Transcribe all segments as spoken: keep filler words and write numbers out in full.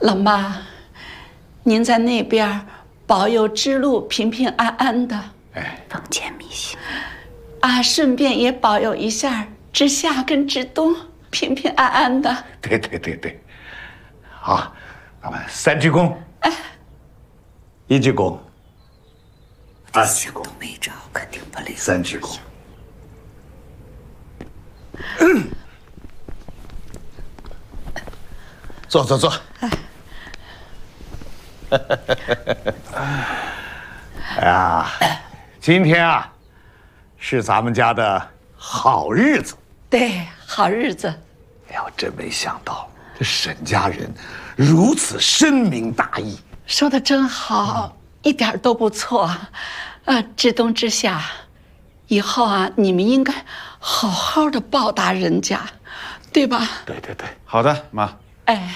老妈，您在那边保佑知路平平安安的。 哎， 封建迷信。 啊，顺便也保佑一下知夏跟知冬平平安安的。 对对对对，好，咱们三鞠躬，哎，一鞠躬，二鞠躬， 都没着，肯定不灵。 三鞠躬。坐坐坐。哎呀，今天啊，是咱们家的好日子。 对，好日子。 哎呀，我真没想到这沈家人如此深明大义。 说的真好，一点都不错。啊，知冬知夏，以后啊，你们应该好好的报答人家，对吧？ 对对对， 好的，妈。 哎，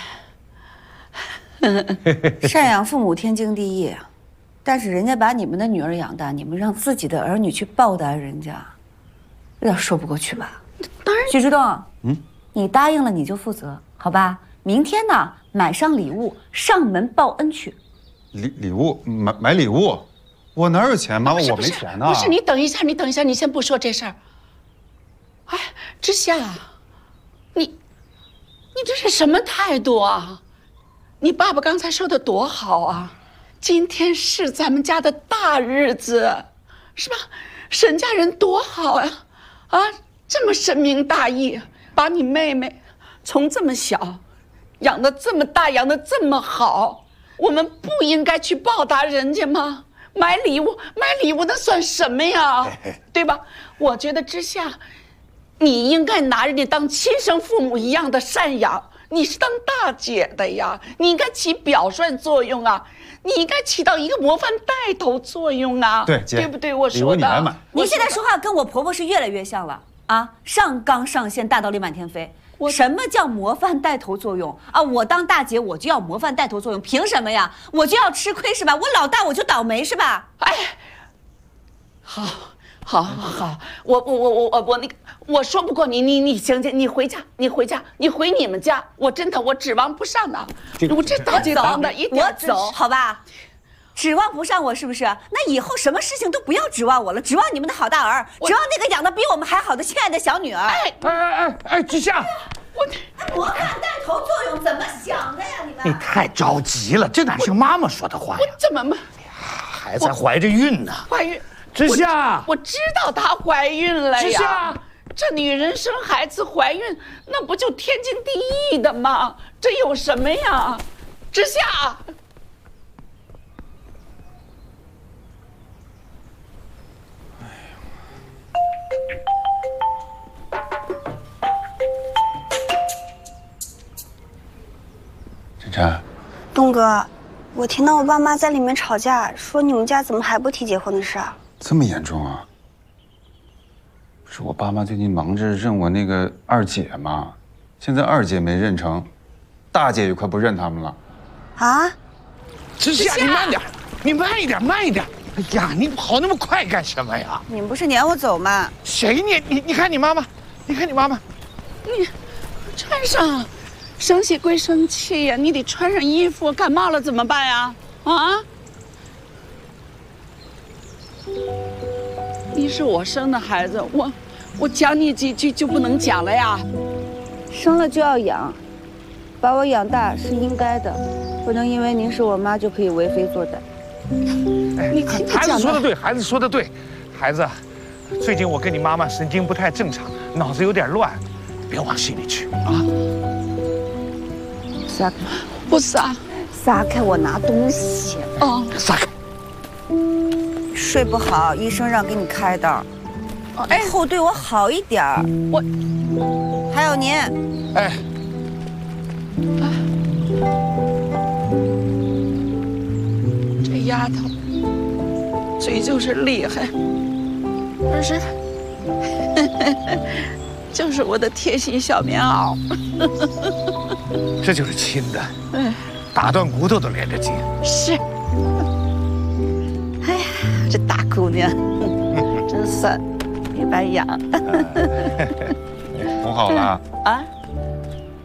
赡养父母天经地义，但是人家把你们的女儿养大，你们让自己的儿女去报答人家，有点说不过去吧？ 当然。 许志东，嗯，你答应了你就负责，好吧？明天呢，买上礼物上门报恩去。 礼礼物买买礼物，我哪有钱妈？我没钱呢。 不是，你等一下，你等一下，你先不说这事儿。哎，知夏，你，你这是什么态度啊？你爸爸刚才说的多好啊！今天是咱们家的大日子，是吧？沈家人多好呀！啊，这么深明大义，把你妹妹从这么小养得这么大，养得这么好，我们不应该去报答人家吗？买礼物，买礼物那算什么呀？对吧？我觉得知夏，你应该拿人家当亲生父母一样的赡养。你是当大姐的呀，你应该起表率作用啊，你应该起到一个模范带头作用啊， 对，姐， 对不对？我说的。 礼物你来买。 你现在说话跟我婆婆是越来越像了啊！上纲上线，大道理满天飞。什么叫模范带头作用啊？我当大姐我就要模范带头作用，凭什么呀？我就要吃亏是吧？我老大我就倒霉是吧？ 哎，好。好，好，好，我我我我我我那个，我说不过你，你你行行，你回家，你回家，你回你们家，我真的我指望不上呢，我这大姐当的，一点我走好吧，指望不上我是不是？那以后什么事情都不要指望我了，指望你们的好大儿，指望那个养得比我们还好的亲爱的小女儿。 哎哎哎哎，知夏， 我模范带头作用怎么想的呀？你们你太着急了，这哪是妈妈说的话呀？ 怎么嘛？ 孩子还怀着孕呢， 怀孕。 知夏， 我知道她怀孕了呀。 知夏， 这女人生孩子怀孕，那不就天经地义的吗？这有什么呀？知夏， 晨晨， 东哥，我听到我爸妈在里面吵架，说你们家怎么还不提结婚的事啊？ 这么严重啊？是我爸妈最近忙着认我那个二姐嘛，现在二姐没认成，大姐也快不认他们了。 啊？ 知夏，你慢点，你慢一点，慢一点。哎呀，你跑那么快干什么呀？ 你们不是撵我走吗？ 谁撵你？你看你妈妈，你看你妈妈， 你穿上，生气归生气呀，你得穿上衣服，感冒了怎么办呀？啊？你是我生的孩子，我我讲你几句就不能讲了呀？ 生了就要养，把我养大是应该的，不能因为您是我妈就可以为非作歹。 哎， 你听他孩讲子说的对，孩子说的对，孩子，最近我跟你妈妈神经不太正常，脑子有点乱，别往心里去啊。 撒开， 不撒， 撒开，我拿东西。 哦， 撒开。 睡不好，医生让给你开刀。哎，以后对我好一点儿。 我， 还有您， 哎， 这丫头嘴就是厉害，可是就是我的贴心小棉袄。 这就是亲的，打断骨头都连着筋。 是。哎呀，这大姑娘真酸，没白养。 哄好了啊。